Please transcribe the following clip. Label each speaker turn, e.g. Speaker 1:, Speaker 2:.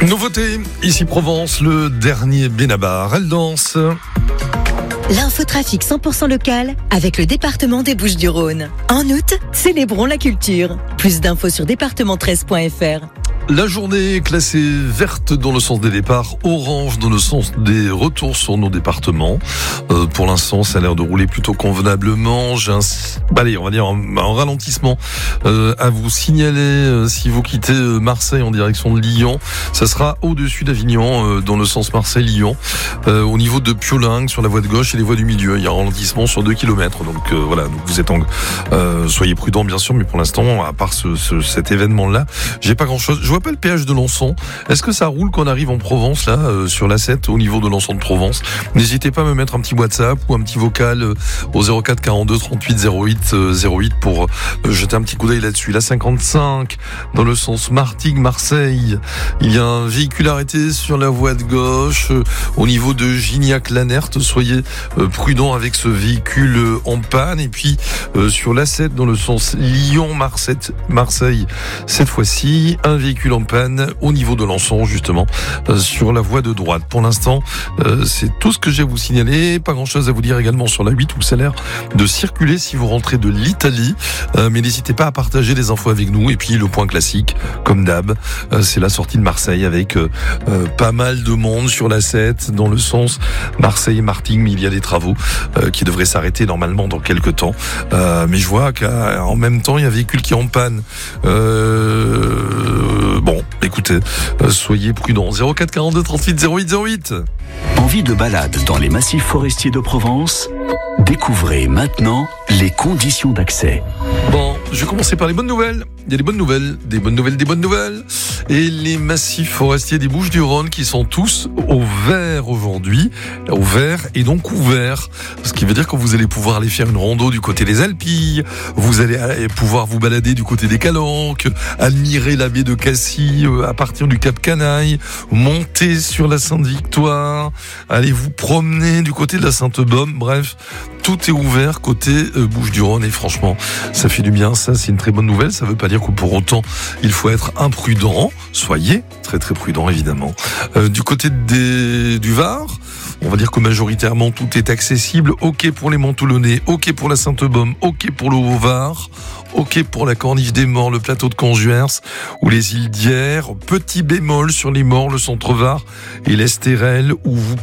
Speaker 1: Nouveauté, ici Provence, le dernier Benabar, elle danse.
Speaker 2: L'infotrafic 100% local avec le département des Bouches-du-Rhône. En août, célébrons la culture. Plus d'infos sur département13.fr.
Speaker 1: La journée est classée verte dans le sens des départs, orange dans le sens des retours sur nos départements. Pour l'instant, ça a l'air de rouler plutôt convenablement. J'ai on va dire un ralentissement à vous signaler si vous quittez Marseille en direction de Lyon. Ça sera au-dessus d'Avignon dans le sens Marseille-Lyon. Au niveau de Piolingue, sur la voie de gauche et les voies du milieu, il y a un ralentissement sur 2 km. Donc voilà, donc vous êtes soyez prudents bien sûr, mais pour l'instant, à part cet événement-là, j'ai pas grand-chose. Je vois pas le péage de Lançon. Est-ce que ça roule quand on arrive en Provence, là, sur l'A7, au niveau de Lançon de Provence? N'hésitez pas à me mettre un petit WhatsApp ou un petit vocal au 04 42 38 08 08 pour jeter un petit coup d'œil là-dessus. La 55, dans le sens Martigues-Marseille, il y a un véhicule arrêté sur la voie de gauche, au niveau de Gignac-Lanert. Soyez prudents avec ce véhicule en panne. Et puis, sur l'A7, dans le sens Lyon-Marseille, cette fois-ci, un véhicule en panne au niveau de Lançon, justement, sur la voie de droite. Pour l'instant, c'est tout ce que j'ai à vous signaler. Pas grand-chose à vous dire également sur la 8 où ça a l'air de circuler si vous rentrez de l'Italie. Mais n'hésitez pas à partager les infos avec nous. Et puis le point classique, comme d'hab, c'est la sortie de Marseille avec pas mal de monde sur la 7 dans le sens Marseille-Martigues. Mais il y a des travaux qui devraient s'arrêter normalement dans quelques temps. Mais je vois qu'en même temps, il y a un véhicule qui est en panne. Bon, écoutez, soyez prudents. 04 42 38 08 08.
Speaker 3: Envie de balade dans les massifs forestiers de Provence? Découvrez maintenant les conditions d'accès.
Speaker 1: Bon, je vais commencer par les bonnes nouvelles. Il y a des bonnes nouvelles. Et les massifs forestiers des Bouches-du-Rhône qui sont tous au vert aujourd'hui. Au vert et donc ouverts. Ce qui veut dire que vous allez pouvoir aller faire une rando du côté des Alpilles. Vous allez pouvoir vous balader du côté des Calanques, admirer la baie de Cassis à partir du Cap Canaille, monter sur la Sainte-Victoire, aller vous promener du côté de la Sainte-Baume. Bref, tout est ouvert côté Bouches-du-Rhône et franchement, ça fait du bien. Ça, c'est une très bonne nouvelle. Ça veut pas dire que pour autant, il faut être imprudent. Soyez très très prudent, évidemment. Du côté du Var, on va dire que majoritairement tout est accessible. Ok pour les Montolonnais, ok pour la Sainte-Baume, ok pour le Haut-Var, ok pour la Corniche des Morts, le plateau de Conjuers ou les îles d'Hyères. Petit bémol sur les Morts, le Centre-Var et l'Estérel où vous